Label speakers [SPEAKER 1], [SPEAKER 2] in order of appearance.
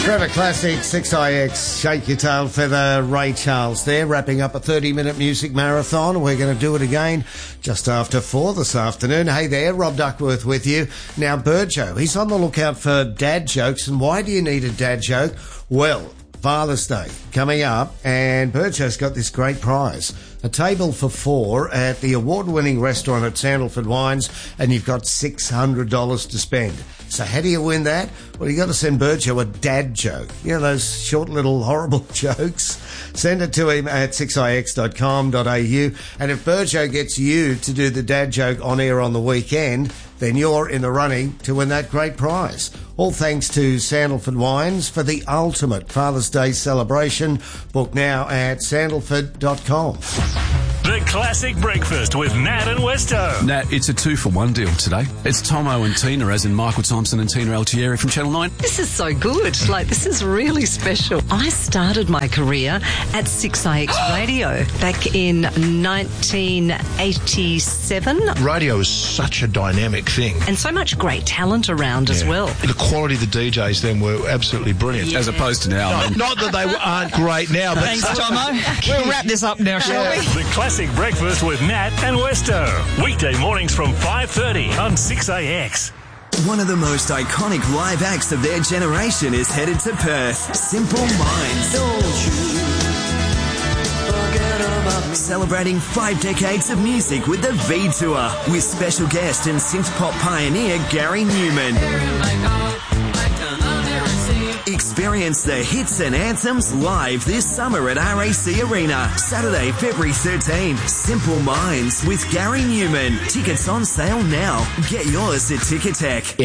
[SPEAKER 1] Trevor Classic, 6IX, Shake Your Tail Feather, Ray Charles there, wrapping up a 30-minute music marathon. We're going to do it again just after 4 this afternoon. Hey there, Rob Duckworth with you. Now, Burjo, he's on the lookout for dad jokes, and why do you need a dad joke? Well, Father's Day coming up, and Burjo's got this great prize. A table for 4 at the award-winning restaurant at Sandalford Wines, and you've got $600 to spend. So how do you win that? Well, you got to send Burjo a dad joke. You know, those short little horrible jokes. Send it to him at 6ix.com.au. And if Burjo gets you to do the dad joke on air on the weekend, then you're in the running to win that great prize. All thanks to Sandalford Wines for the ultimate Father's Day celebration. Book now at sandalford.com.
[SPEAKER 2] The Classic Breakfast with Nat and Westo.
[SPEAKER 3] Nat, it's a 2-for-1 deal today. It's Tomo and Tina, as in Michael Thompson and Tina Altieri from Channel 9.
[SPEAKER 4] This is so good. Like, this is really special. I started my career at 6IX Radio back in 1987.
[SPEAKER 5] Radio is such a dynamic thing.
[SPEAKER 4] And so much great talent around as well.
[SPEAKER 5] The quality of the DJs then were absolutely brilliant.
[SPEAKER 3] As opposed to now.
[SPEAKER 5] Not that they aren't great now, but...
[SPEAKER 6] Thanks, Tomo. We'll wrap this up now, shall we?
[SPEAKER 2] The Classic Breakfast with Nat and Westo. Weekday mornings from 5:30 on 6AX.
[SPEAKER 7] One of the most iconic live acts of their generation is headed to Perth. Simple Minds. Celebrating 5 decades of music with the V Tour with special guest and synth pop pioneer Gary Newman. Experience the hits and anthems live this summer at RAC Arena. Saturday, February 13th. Simple Minds with Gary Newman. Tickets on sale now. Get yours at Ticketek.